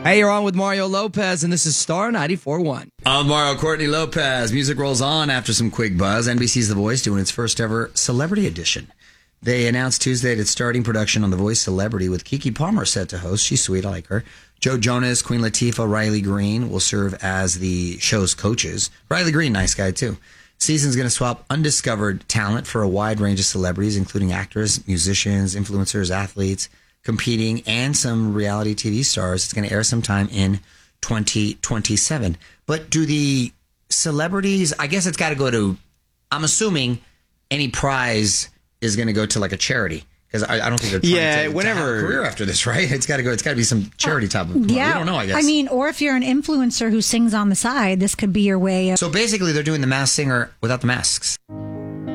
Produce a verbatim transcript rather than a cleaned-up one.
Hey, you're on with Mario Lopez, and this is Star ninety-four point one. I'm Mario Courtney Lopez. Music rolls on after some quick buzz. N B C's The Voice doing its first ever Celebrity Edition. They announced Tuesday that it's starting production on The Voice Celebrity with Keke Palmer set to host. She's sweet, I like her. Joe Jonas, Queen Latifah, Riley Green will serve as the show's coaches. Riley Green, nice guy too. Season's going to swap undiscovered talent for a wide range of celebrities, including actors, musicians, influencers, athletes, competing, and some reality T V stars. It's going to air sometime in twenty twenty-seven. But do the celebrities, I guess it's got to go to, I'm assuming any prize is going to go to like a charity. Because I, I don't think they're trying yeah, to, whenever, to have a career after this, right? It's got to go. It's got to be some charity type of. Yeah, we don't know. I guess. I mean, or if you're an influencer who sings on the side, this could be your way of. So basically, they're doing the Masked Singer without the masks.